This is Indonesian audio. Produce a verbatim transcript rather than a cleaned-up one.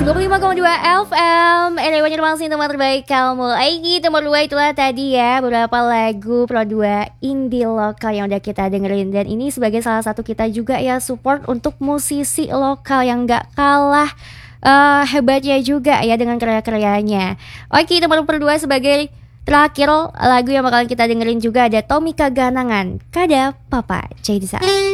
dua puluh lima koma dua F M. Anyway, masih teman terbaik kamu. Aigi, nomor dua itulah tadi ya beberapa lagu Pro dua indie lokal yang udah kita dengerin. Dan ini sebagai salah satu kita juga ya support untuk musisi lokal yang gak kalah uh, hebatnya juga ya dengan karya-karyanya. Oke, nomor dua sebagai terakhir lagu yang bakalan kita dengerin juga ada Tomika Ganangan, Kada Papa Jaidisa.